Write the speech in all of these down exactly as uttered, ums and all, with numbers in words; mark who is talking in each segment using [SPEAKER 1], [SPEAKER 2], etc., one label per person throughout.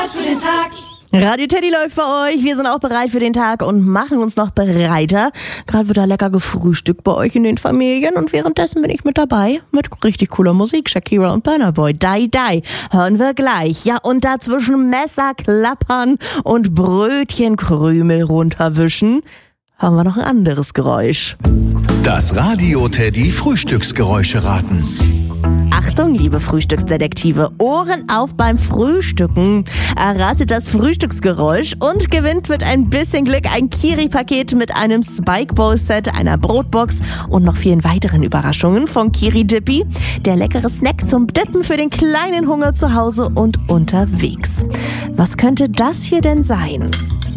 [SPEAKER 1] bereit für den Tag.
[SPEAKER 2] Radio Teddy läuft bei euch. Wir sind auch bereit für den Tag und machen uns noch bereiter. Gerade wird da lecker gefrühstückt bei euch in den Familien und währenddessen bin ich mit dabei mit richtig cooler Musik. Shakira und Burna Boy. Die, die. Hören wir gleich. Ja, und dazwischen Messer klappern und Brötchenkrümel runterwischen haben wir noch ein anderes Geräusch.
[SPEAKER 3] Das Radio Teddy Frühstücksgeräusche raten.
[SPEAKER 2] Achtung, liebe Frühstücksdetektive, Ohren auf beim Frühstücken. Erratet das Frühstücksgeräusch und gewinnt mit ein bisschen Glück ein Kiri-Paket mit einem Spike-Bowl-Set, einer Brotbox und noch vielen weiteren Überraschungen von Kiri Dippy. Der leckere Snack zum Dippen für den kleinen Hunger zu Hause und unterwegs. Was könnte das hier denn sein?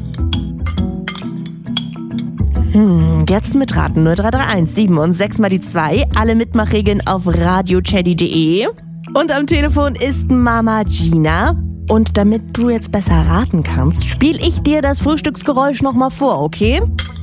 [SPEAKER 2] Hm, jetzt mitraten. null drei drei eins sieben und sechs mal die zwei. Alle Mitmachregeln auf radio teddy punkt de. Und am Telefon ist Mama Gina. Und damit du jetzt besser raten kannst, spiele ich dir das Frühstücksgeräusch nochmal vor, okay?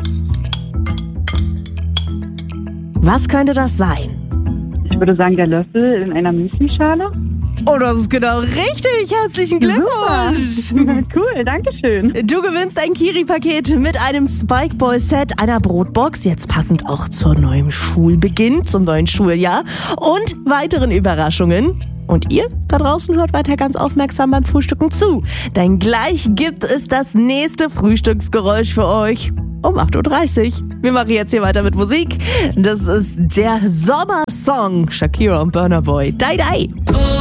[SPEAKER 2] Was könnte das sein?
[SPEAKER 4] Ich würde sagen, der Löffel in einer Müslischale.
[SPEAKER 2] Oh, das ist genau richtig. Herzlichen Glückwunsch.
[SPEAKER 4] Cool, danke schön.
[SPEAKER 2] Du gewinnst ein Kiri-Paket mit einem Spike-Bowl-Set, einer Brotbox, jetzt passend auch zur neuen Schulbeginn, zum neuen Schuljahr und weiteren Überraschungen. Und ihr da draußen hört weiter ganz aufmerksam beim Frühstücken zu, denn gleich gibt es das nächste Frühstücksgeräusch für euch. Um acht Uhr dreißig. Wir machen jetzt hier weiter mit Musik. Das ist der Sommersong. Shakira und Burna Boy. Die, die.